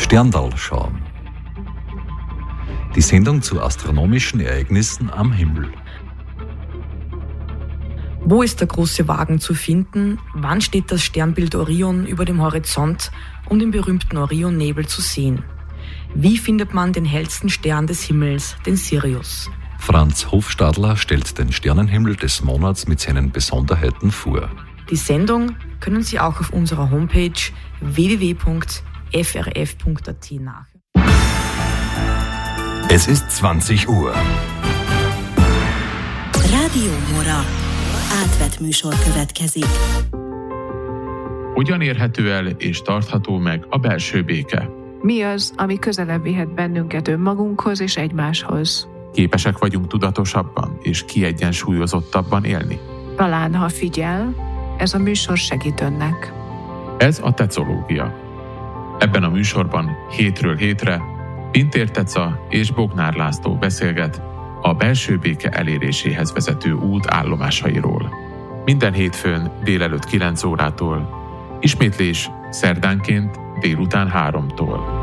Sterndal schauen. Die Sendung zu astronomischen Ereignissen am Himmel. Wo ist der große Wagen zu finden? Wann steht das Sternbild Orion über dem Horizont, um den berühmten Orionnebel zu sehen? Wie findet man den hellsten Stern des Himmels, den Sirius? Franz Hofstadler stellt den Sternenhimmel des Monats mit seinen Besonderheiten vor. Die Sendung können Sie auch auf unserer Homepage www.frf.at nachhören. Es ist 20 Uhr. Rádió Mora. Átvett műsor következik. Hogyan érhető el és tartható meg a belső béke? Mi az, ami közelebb vihet bennünket önmagunkhoz és egymáshoz? Képesek vagyunk tudatosabban és kiegyensúlyozottabban élni? Talán, ha figyel, ez a műsor segít önnek. Ez a tecológia. Ebben a műsorban hétről hétre Pintér Teca és Bognár László beszélget a belső béke eléréséhez vezető út állomásairól. Minden hétfőn délelőtt 9 órától, ismétlés szerdánként délután 3-tól.